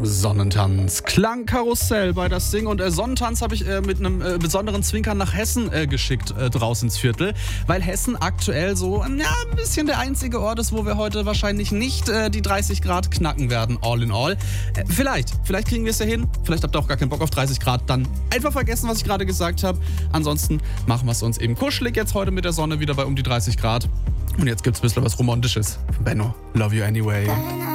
Sonnentanz. Klangkarussell bei das Ding. Und Sonnentanz habe ich mit einem besonderen Zwinkern nach Hessen geschickt, draußen ins Viertel. Weil Hessen aktuell so ein bisschen der einzige Ort ist, wo wir heute wahrscheinlich nicht die 30 Grad knacken werden, all in all. Vielleicht kriegen wir es ja hin. Vielleicht habt ihr auch gar keinen Bock auf 30 Grad. Dann einfach vergessen, was ich gerade gesagt habe. Ansonsten machen wir es uns eben kuschelig jetzt heute mit der Sonne wieder bei um die 30 Grad. Und jetzt gibt's ein bisschen was Romantisches von Benno. Love You Anyway.